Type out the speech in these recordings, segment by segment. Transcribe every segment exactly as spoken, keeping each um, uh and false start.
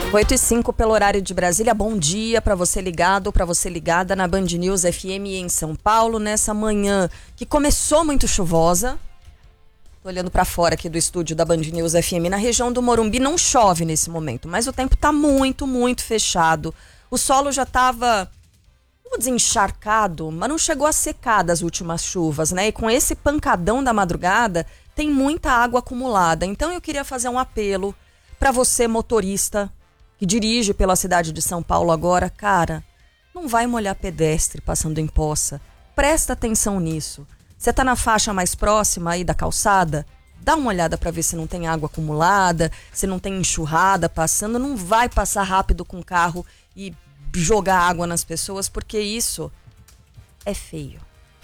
oito e cinco pelo horário de Brasília. Bom dia para você ligado, para você ligada na Band News F M em São Paulo, nessa manhã que começou muito chuvosa. Tô olhando para fora aqui do estúdio da Band News F M. Na região do Morumbi não chove nesse momento, mas o tempo tá muito, muito fechado. O solo já tava, não vou dizer encharcado, mas não chegou a secar das últimas chuvas, né? E com esse pancadão da madrugada, tem muita água acumulada. Então eu queria fazer um apelo para você, motorista, que dirige pela cidade de São Paulo agora. Cara, não vai molhar pedestre passando em poça. Presta atenção nisso. Você tá na faixa mais próxima aí da calçada? Dá uma olhada para ver se não tem água acumulada, se não tem enxurrada passando. Não vai passar rápido com o carro e jogar água nas pessoas, porque isso é feio.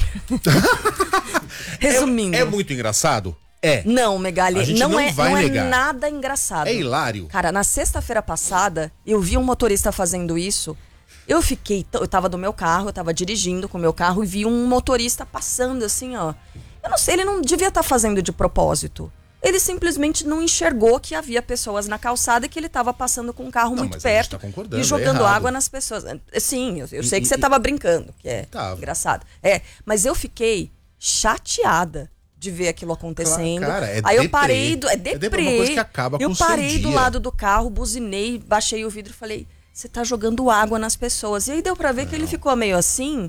Resumindo. É, é muito engraçado? É. Não, Megali, A gente não, não é, vai não é negar. nada engraçado. É hilário. Cara, na sexta-feira passada, eu vi um motorista fazendo isso. Eu fiquei, eu tava no meu carro, eu tava dirigindo com o meu carro e vi um motorista passando assim, ó. Eu não sei, ele não devia estar fazendo de propósito. Ele simplesmente não enxergou que havia pessoas na calçada e que ele estava passando com um carro Não, muito mas a gente perto tá concordando, e jogando é errado. água nas pessoas. Sim, eu, eu sei E- que você e- tava brincando, que é Tava. engraçado. É, mas eu fiquei chateada de ver aquilo acontecendo. Claro, cara, é Aí eu deprê. parei do, é É deprê, deprê. uma coisa que acaba com eu o seu parei do dia. lado do carro, buzinei, baixei o vidro e falei: "Você tá jogando água nas pessoas". E aí deu pra ver que ele ficou meio assim,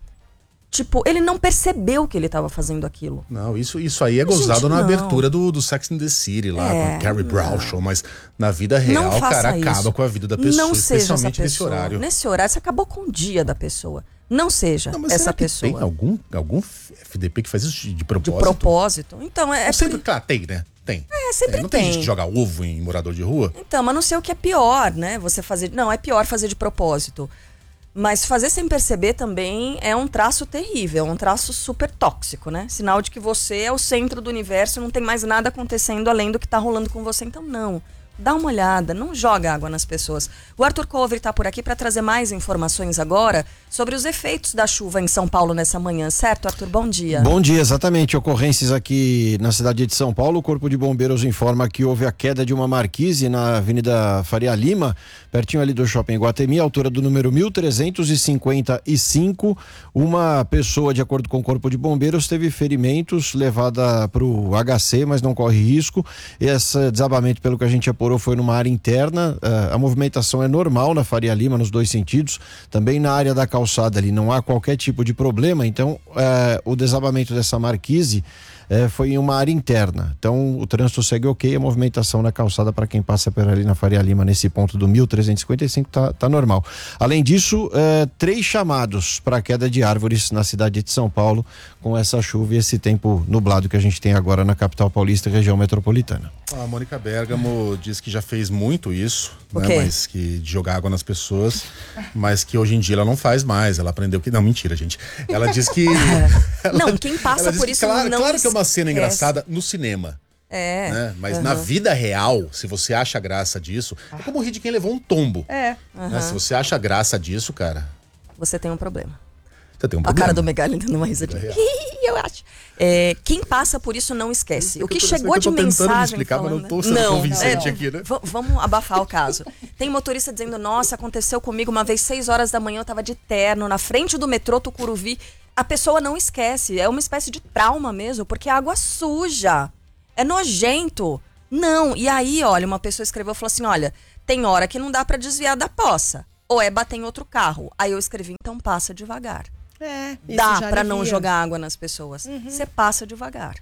tipo, ele não percebeu que ele tava fazendo aquilo. Não, isso, isso aí é Gente, gozado na não. abertura do, do Sex and the City lá, É, com Carrie não. Bradshaw, mas na vida real, Não o faça cara isso. acaba com a vida da pessoa, não seja essa especialmente nesse pessoa. horário. Nesse horário, você acabou com o dia da pessoa. Não seja Não, mas essa será que pessoa. tem algum, algum F D P que faz isso de, de De propósito? propósito. Então, é, é Não, sempre, por- claro, tem, né? Tem. É, sempre não tem. tem. gente que joga ovo em morador de rua? Então, mas não sei o que é pior, né? Você fazer. Não, é pior fazer de propósito. Mas fazer sem perceber também é um traço terrível, é um traço super tóxico, né? Sinal de que você é o centro do universo, não tem mais nada acontecendo além do que tá rolando com você. Então, não. Dá uma olhada, não joga água nas pessoas. O Arthur Cover está por aqui para trazer mais informações agora sobre os efeitos da chuva em São Paulo nessa manhã, certo, Arthur? Bom dia. Bom dia, exatamente. Ocorrências aqui na cidade de São Paulo. O Corpo de Bombeiros informa que houve a queda de uma marquise na Avenida Faria Lima, pertinho ali do Shopping Iguatemi, altura do número mil trezentos e cinquenta e cinco. Uma pessoa, de acordo com o Corpo de Bombeiros, teve ferimentos, levada para o H C, mas não corre risco. Esse desabamento, pelo que a gente apurou, foi numa área interna. Uh, a movimentação é normal na Faria Lima, nos dois sentidos. Também na área da calçada ali não há qualquer tipo de problema. Então, uh, o desabamento dessa marquise uh, foi em uma área interna. Então, o trânsito segue ok. A movimentação na calçada para quem passa por ali na Faria Lima, nesse ponto do mil trezentos e cinquenta e cinco, tá, tá normal. Além disso, uh, três chamados para queda de árvores na cidade de São Paulo, com essa chuva e esse tempo nublado que a gente tem agora na capital paulista e região metropolitana. A Mônica Bergamo diz que já fez muito isso, O né? quê? Mas que de jogar água nas pessoas, mas que hoje em dia ela não faz mais. Ela aprendeu que. Não, mentira, gente. Ela diz que. ela- Não, quem passa ela diz por que, isso claro, não claro que é uma cena esquece. engraçada no cinema. É. Né? Mas Uhum. na vida real, se você acha graça disso, é como rir de quem levou um tombo. É. Né? Se você acha graça disso, cara, Você tem um problema. você tem um A problema. cara do Megali dando uma risadinha. Vida Ih, eu acho. É, quem passa por isso não esquece. Eu O que tô- chegou eu de tô tentando me mensagem explicar, mas falando... não tô sendo convincente aqui, né? v- Vamos abafar o caso. Tem motorista dizendo: nossa, aconteceu comigo uma vez, seis horas da manhã, eu tava de terno, na frente do metrô Tucuruvi. A pessoa não esquece. É uma espécie de trauma mesmo, porque é água suja. É nojento. Não. E aí, olha, uma pessoa escreveu e falou assim: olha, tem hora que não dá pra desviar da poça. Ou é bater em outro carro. Aí eu escrevi: então passa devagar. É, isso Dá já pra não alivia. jogar água nas pessoas. Você passa devagar.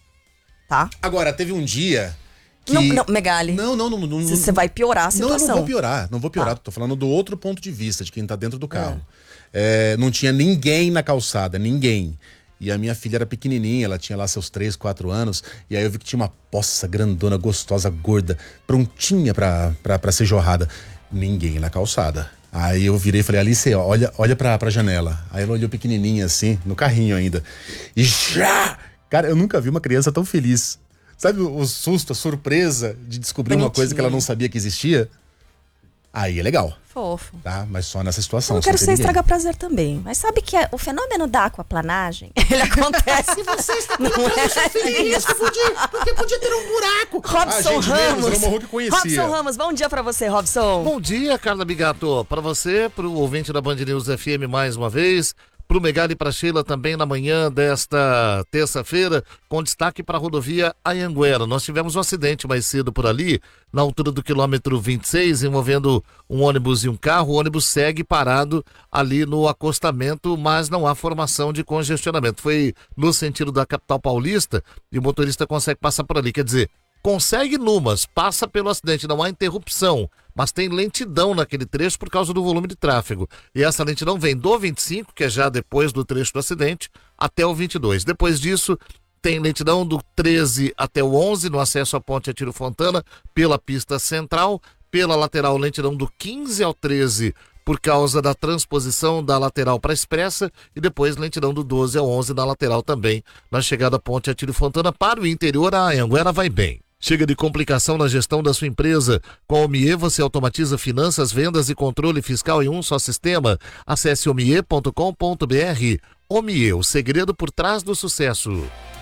Tá? Agora, teve um dia que... Não, não, Megali. Não, não, não. não Você vai piorar a Não, situação. eu não vou piorar, não vou piorar. Tá. Tô falando do outro ponto de vista, de quem tá dentro do carro. É, não tinha ninguém na calçada, ninguém. E a minha filha era pequenininha, ela tinha lá seus três, quatro anos. E aí eu vi que tinha uma poça grandona, gostosa, gorda, prontinha pra, pra, pra ser jorrada. Ninguém na calçada. Aí eu virei e falei: Alice, olha, olha pra, pra janela. Aí ela olhou pequenininha assim, no carrinho ainda. E já! Cara, eu nunca vi uma criança tão feliz. Sabe o, o susto, a surpresa de descobrir uma Bonitinha. coisa que ela não sabia que existia? aí é legal. Fofo. Tá? Mas só nessa situação. Eu não quero sem ser ninguém. estragar prazer também. Mas sabe que é, o fenômeno da aquaplanagem, ele acontece. Se você está Não colocando é sua filha em risco, podia, porque podia ter um buraco. Robson Ah, gente, menos, Ramos. era uma rua que conhecia. Robson Ramos, bom dia pra você, Robson. Bom dia, Carla Bigato. Para você, para o ouvinte da Band News F M mais uma vez, para o Megali e para Sheila também na manhã desta terça-feira, com destaque para a rodovia Anhanguera. Nós tivemos um acidente mais cedo por ali, na altura do quilômetro vinte e seis, envolvendo um ônibus e um carro. O ônibus segue parado ali no acostamento, mas não há formação de congestionamento. Foi no sentido da capital paulista e o motorista consegue passar por ali. Quer dizer, consegue numas, passa pelo acidente, não há interrupção, mas tem lentidão naquele trecho por causa do volume de tráfego. E essa lentidão vem do vinte e cinco, que é já depois do trecho do acidente, até o vinte e dois. Depois disso, tem lentidão do treze até o onze, no acesso à ponte Atílio Fontana, pela pista central, pela lateral lentidão do quinze ao treze, por causa da transposição da lateral para a expressa, e depois lentidão do doze ao onze na lateral também, na chegada à ponte Atílio Fontana. Para o interior, a Anhanguera vai bem. Chega de complicação na gestão da sua empresa. Com a Omie você automatiza finanças, vendas e controle fiscal em um só sistema. Acesse omie ponto com ponto br. Omie, o segredo por trás do sucesso.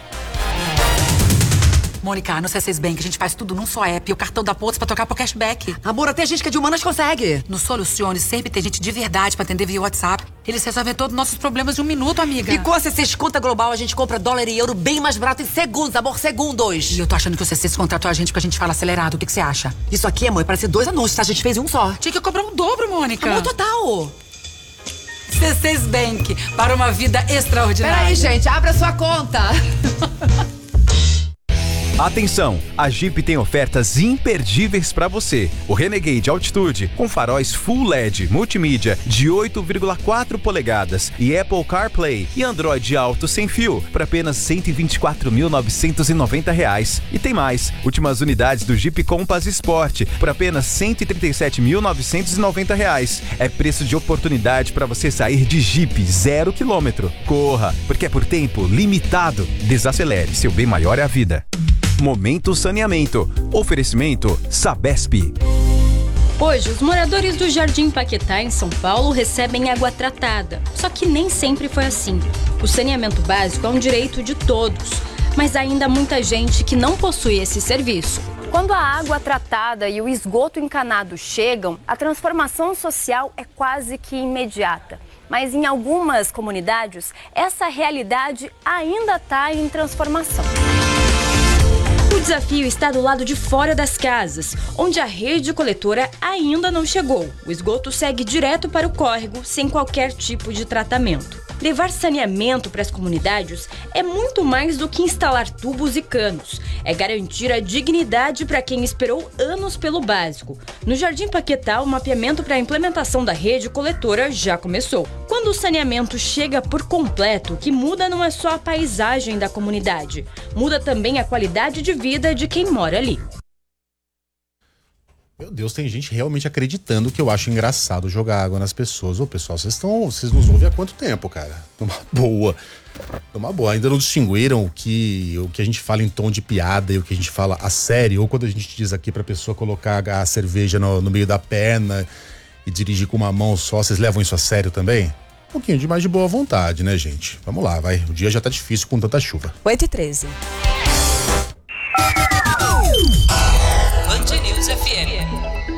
Mônica, no C seis Bank a gente faz tudo num só app. O cartão da Pontos pra trocar por cashback. Amor, até gente que é de humanas consegue. No Solucione sempre tem gente de verdade pra atender via WhatsApp. Eles resolvem todos os nossos problemas em um minuto, amiga. E com a C seis Conta Global a gente compra dólar e euro bem mais barato em segundos, amor, segundos. E eu tô achando que o C seis contratou a gente porque a gente fala acelerado. O que que você acha? Isso aqui, amor, parece dois anúncios, tá? A gente fez um só. Tinha que cobrar um dobro, Mônica. Amor, total. C seis Bank, para uma vida extraordinária. Peraí, gente, abra sua conta. Atenção, a Jeep tem ofertas imperdíveis para você. O Renegade Altitude com faróis Full L E D multimídia de oito vírgula quatro polegadas e Apple CarPlay e Android Auto sem fio por apenas cento e vinte e quatro mil novecentos e noventa reais. E tem mais, últimas unidades do Jeep Compass Sport por apenas cento e trinta e sete mil novecentos e noventa reais. É preço de oportunidade para você sair de Jeep zero quilômetro. Corra, porque é por tempo limitado. Desacelere, seu bem maior é a vida. Momento Saneamento. Oferecimento Sabesp. Hoje, os moradores do Jardim Paquetá, em São Paulo, recebem água tratada. Só que nem sempre foi assim. O saneamento básico é um direito de todos, mas ainda há muita gente que não possui esse serviço. Quando a água tratada e o esgoto encanado chegam, a transformação social é quase que imediata. Mas em algumas comunidades, essa realidade ainda está em transformação. O desafio está do lado de fora das casas, onde a rede coletora ainda não chegou. O esgoto segue direto para o córrego, sem qualquer tipo de tratamento. Levar saneamento para as comunidades é muito mais do que instalar tubos e canos. É garantir a dignidade para quem esperou anos pelo básico. No Jardim Paquetá, o mapeamento para a implementação da rede coletora já começou. Quando o saneamento chega por completo, o que muda não é só a paisagem da comunidade, muda também a qualidade de vida de quem mora ali. Meu Deus, tem gente realmente acreditando que eu acho engraçado jogar água nas pessoas. Ô, pessoal, vocês estão, vocês nos ouvem há quanto tempo, cara? Numa boa. Numa boa. Ainda não distinguiram o que, o que a gente fala em tom de piada e o que a gente fala a sério, ou quando a gente diz aqui pra pessoa colocar a cerveja no, no meio da perna e dirigir com uma mão só, vocês levam isso a sério também? Um pouquinho de mais de boa vontade, né, gente? Vamos lá, vai. O dia já tá difícil com tanta chuva. oito e treze. Band News F M.